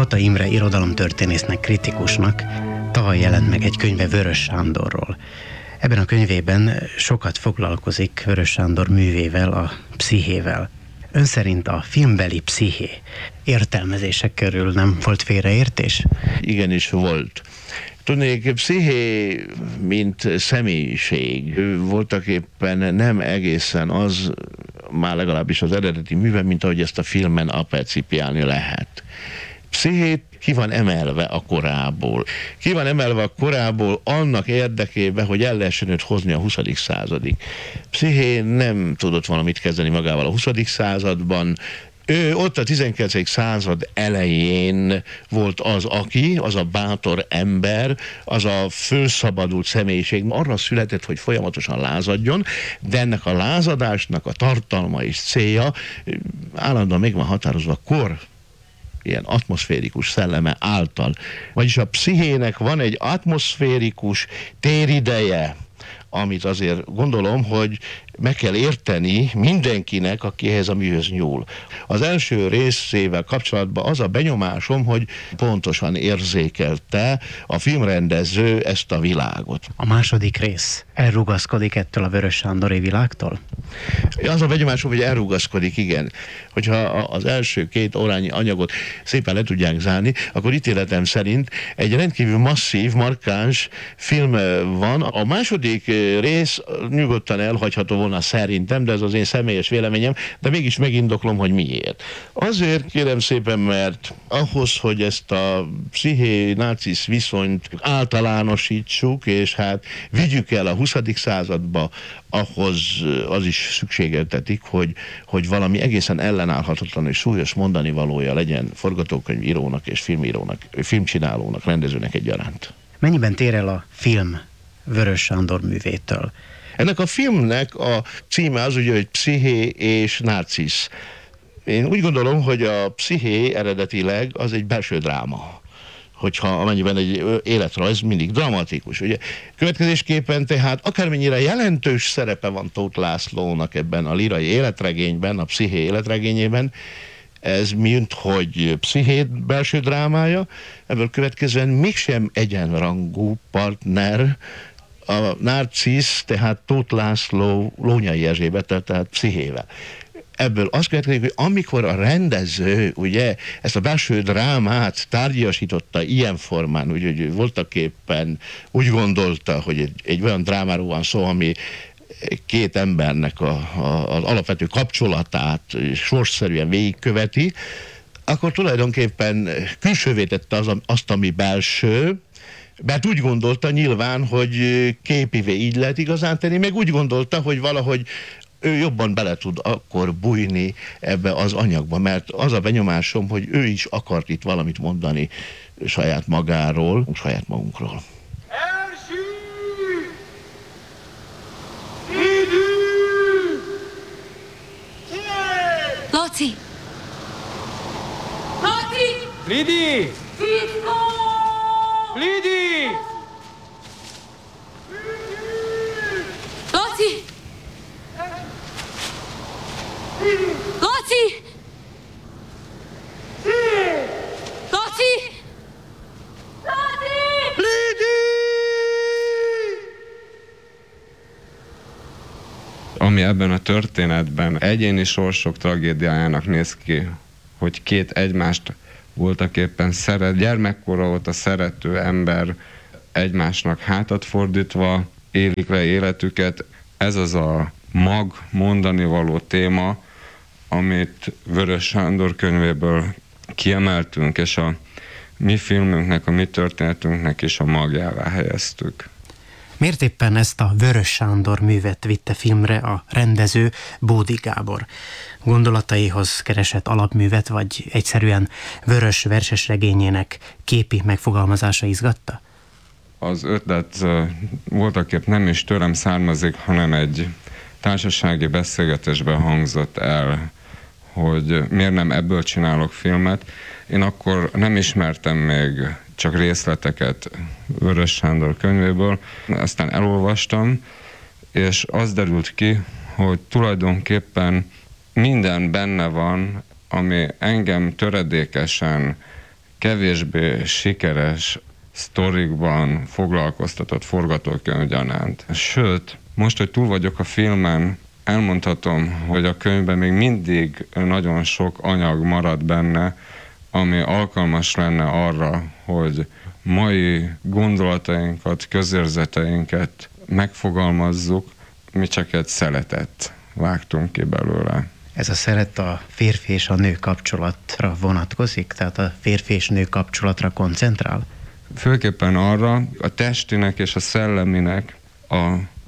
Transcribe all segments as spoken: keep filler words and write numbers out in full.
Rota Imre irodalomtörténésznek, kritikusnak tavaly jelent meg egy könyve Vörös Sándorról. Ebben a könyvében sokat foglalkozik Vörös Sándor művével, a pszichével. Ön szerint a filmbeli psziché értelmezések körül nem volt félreértés? Igenis volt. Tudnék, psziché, mint személyiség, voltak éppen nem egészen az, már legalábbis az eredeti műve, mint ahogy ezt a filmen apercipiálni lehet. Pszichét ki van emelve a korából. Ki van emelve a korából annak érdekében, hogy el lehessen őt hozni a huszadik századig. Psziché nem tudott valamit kezdeni magával a huszadik században. Ő ott a tizenkilencedik század elején volt az, aki, az a bátor ember, az a fölszabadult személyiség, arra született, hogy folyamatosan lázadjon, de ennek a lázadásnak a tartalma és célja állandóan meg van határozva a kor ilyen atmoszférikus szelleme által. Vagyis a pszichének van egy atmoszférikus térideje, amit azért gondolom, hogy meg kell érteni mindenkinek, aki ehhez a műhöz nyúl. Az első részével kapcsolatban az a benyomásom, hogy pontosan érzékelte a filmrendező ezt a világot. A második rész elrugaszkodik ettől a Vörös Sándori világtól? Az a benyomásom, hogy elrugaszkodik, igen. Hogyha az első két órányi anyagot szépen le tudják zárni, akkor ítéletem szerint egy rendkívül masszív, markáns film van. A második rész nyugodtan elhagyható volna szerintem, de ez az én személyes véleményem, de mégis megindoklom, hogy miért. Azért kérem szépen, mert ahhoz, hogy ezt a psziché-nácisz viszonyt általánosítsuk, és hát vigyük el a huszadik századba, ahhoz az is szükségeltetik, hogy, hogy valami egészen ellenállhatatlan és súlyos mondani valója legyen forgatókönyvírónak és filmírónak, filmcsinálónak, rendezőnek egyaránt. Mennyiben tér el a film Vörös Sándor művétől? Ennek a filmnek a címe az ugye, hogy Psziché és Narcisz. Én úgy gondolom, hogy a psziché eredetileg az egy belső dráma. Hogyha amennyiben egy életrajz mindig dramatikus. Ugye? Következésképpen tehát akármennyire jelentős szerepe van Tóth Lászlónak ebben a lírai életregényben, a psziché életregényében, ez mint hogy pszichét belső drámája, ebből következően mégsem egyenrangú partner a Narcisz, tehát Tóth László Lónyay Erzsébettel, tehát pszichével. Ebből azt következik, hogy amikor a rendező ugye ezt a belső drámát tárgyasította ilyen formán, úgyhogy voltaképpen úgy gondolta, hogy egy, egy olyan drámáról van szó, ami két embernek a, a, az alapvető kapcsolatát sorsszerűen végigköveti, akkor tulajdonképpen külsővé tette az, azt, ami belső, mert úgy gondolta nyilván, hogy képivé így lehet igazán tenni, meg úgy gondolta, hogy valahogy ő jobban bele tud akkor bújni ebbe az anyagba, mert az a benyomásom, hogy ő is akart itt valamit mondani saját magáról, saját magunkról. Laci! Laci! Lidi! Fickó! Lidi! Laci! Laci! Laci! Laci! Lidi! Ami ebben a történetben egyéni sorsok tragédiájának néz ki, hogy két egymást voltak éppen szeret, gyermekkora óta szerető ember egymásnak hátat fordítva élik le életüket. Ez az a mag mondani való téma, amit Vörös Sándor könyvéből kiemeltünk, és a mi filmünknek, a mi történetünknek is a magjává helyeztük. Miért éppen ezt a Vörös Sándor művet vitte filmre a rendező, Bódi Gábor? Gondolataihoz keresett alapművet, vagy egyszerűen Vörös verses regényének képi megfogalmazása izgatta? Az ötlet voltaképp nem is tőlem származik, hanem egy társasági beszélgetésben hangzott el, hogy miért nem ebből csinálok filmet. Én akkor nem ismertem még csak részleteket Vörös Sándor könyvéből, aztán elolvastam, és az derült ki, hogy tulajdonképpen minden benne van, ami engem töredékesen kevésbé sikeres sztorikban foglalkoztatott forgatókönyv gyanánt. Sőt, most, hogy túl vagyok a filmen, elmondhatom, hogy a könyvben még mindig nagyon sok anyag marad benne, ami alkalmas lenne arra, hogy mai gondolatainkat, közérzeteinket megfogalmazzuk, mi csak egy szeletet vágtunk ki belőle. Ez a szelet a férfi és a nő kapcsolatra vonatkozik? Tehát a férfi és nő kapcsolatra koncentrál? Főképpen arra, a testinek és a szelleminek a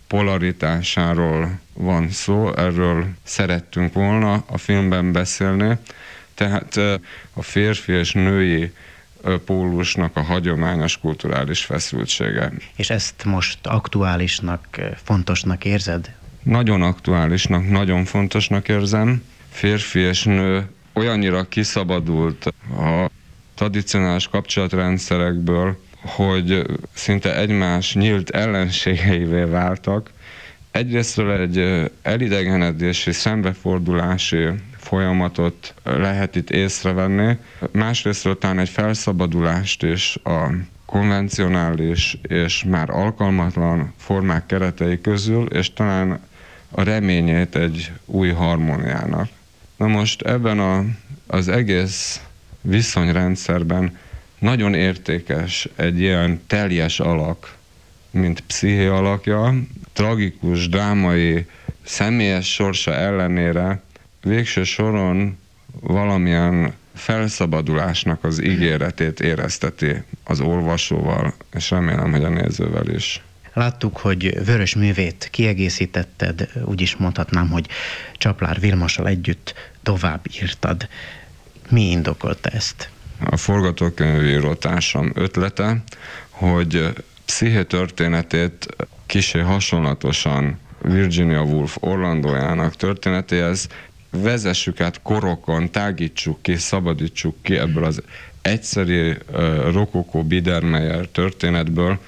polaritásáról van szó, erről szerettünk volna a filmben beszélni. Tehát a férfi és női pólusnak a hagyományos kulturális feszültsége. És ezt most aktuálisnak, fontosnak érzed? Nagyon aktuálisnak, nagyon fontosnak érzem. Férfi és nő olyannyira kiszabadult a tradicionális kapcsolatrendszerekből, hogy szinte egymás nyílt ellenségeivé váltak. Egyrésztről egy elidegenedési, szembefordulási folyamatot lehet itt észrevenni, másrésztről talán egy felszabadulást is a konvencionális és már alkalmatlan formák keretei közül, és talán a reményét egy új harmóniának. Na most ebben a, az egész viszonyrendszerben nagyon értékes egy ilyen teljes alak, mint Psziché alakja, tragikus, drámai, személyes sorsa ellenére végső soron valamilyen felszabadulásnak az ígéretét érezteti az olvasóval, és remélem, hogy a nézővel is. Láttuk, hogy Vörös művét kiegészítetted, úgy is mondhatnám, hogy Csaplár Vilmossal együtt tovább írtad. Mi indokolta ezt? A forgatókönyvíró társam ötlete, hogy Psziché történetét kissé hasonlatosan Virginia Woolf Orlandójának történetéhez vezessük át korokon, tágítsuk ki, szabadítsuk ki ebből az egyszeri uh, rokokó Biedermeier történetből,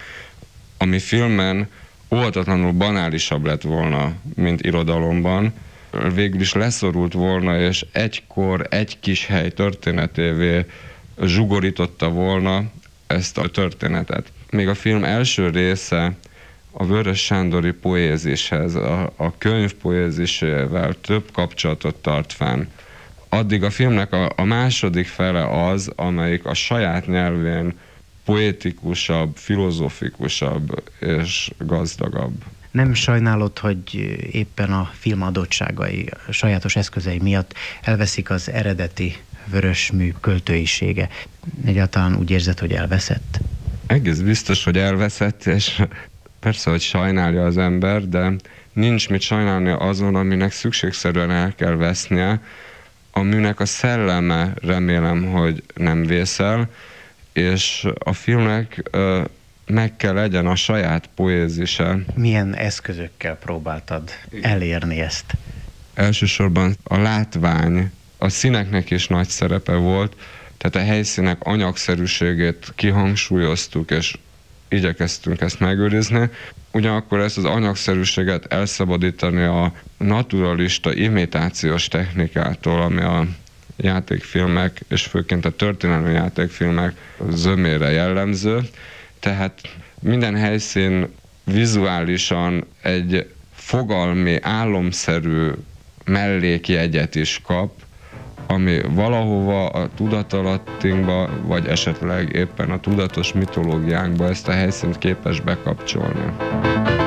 ami filmen óhatatlanul banálisabb lett volna, mint irodalomban, végül is leszorult volna, és egykor egy kis hely történetévé zsugorította volna ezt a történetet. Még a film első része a Vörös Sándori poézishez, a, a könyv poézisével több kapcsolatot tart fenn. Addig a filmnek a, a második fele az, amelyik a saját nyelvén poétikusabb, filozofikusabb és gazdagabb. Nem sajnálod, hogy éppen a film adottságai, a sajátos eszközei miatt elveszik az eredeti Vörös mű költőisége? Egyáltalán úgy érzed, hogy elveszett? Egész biztos, hogy elveszett, és persze, hogy sajnálja az ember, de nincs mit sajnálni azon, aminek szükségszerűen el kell vesznie. A műnek a szelleme remélem, hogy nem vészel, és a filmnek ö, meg kell legyen a saját poézise. Milyen eszközökkel próbáltad elérni ezt? Elsősorban a látvány, a színeknek is nagy szerepe volt, tehát a helyszínek anyagszerűségét kihangsúlyoztuk, és igyekeztünk ezt megőrizni. Ugyanakkor ezt az anyagszerűséget elszabadítani a naturalista imitációs technikától, ami a játékfilmek, és főként a történelmi játékfilmek zömére jellemző. Tehát minden helyszín vizuálisan egy fogalmi, álomszerű mellékjegyet is kap, ami valahova a tudatalattinkba, vagy esetleg éppen a tudatos mitológiánkba ezt a helyszínt képes bekapcsolni.